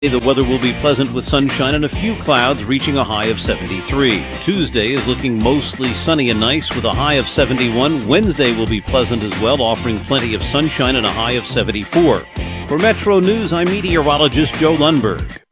The weather will be pleasant with sunshine and a few clouds, reaching a high of 73. Tuesday is looking mostly sunny and nice with a high of 71. Wednesday will be pleasant as well, offering plenty of sunshine and a high of 74. For Metro News, I'm meteorologist Joe Lundberg.